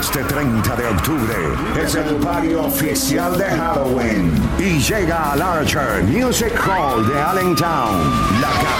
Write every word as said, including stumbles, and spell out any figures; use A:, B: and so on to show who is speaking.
A: Este treinta de octubre es el party oficial de Halloween y llega al Archer Music Hall de Allentown, la